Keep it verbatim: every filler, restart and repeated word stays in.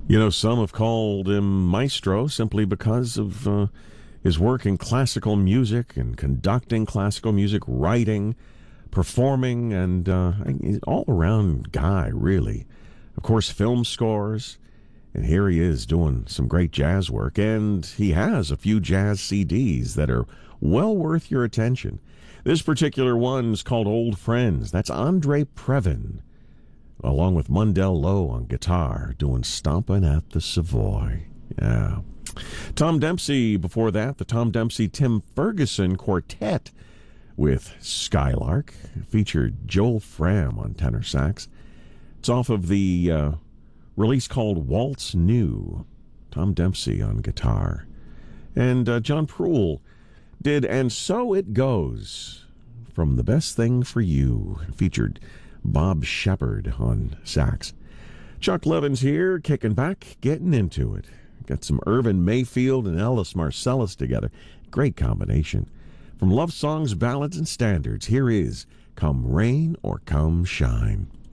You know, some have called him Maestro simply because of uh, his work in classical music and conducting classical music, writing, performing, and uh, he's an all-around guy, really. Of course, film scores, and here he is doing some great jazz work, and he has a few jazz C Ds that are well worth your attention. This particular one's called Old Friends. That's Andre Previn, along with Mundell Lowe on guitar, doing Stompin' at the Savoy. Yeah. Tom Dempsey before that, the Tom Dempsey-Tim Ferguson Quartet with Skylark, featured Joel Fram on tenor sax. It's off of the uh, release called Waltz New. Tom Dempsey on guitar. And uh, John Proulx did And So It Goes from The Best Thing for You, featured Bob Shepard on sax. Chuck Levin's here, kicking back, getting into it. Got some Irvin Mayfield and Ellis Marsalis together. Great combination. From love songs, ballads, and standards, here is Come Rain or Come Shine.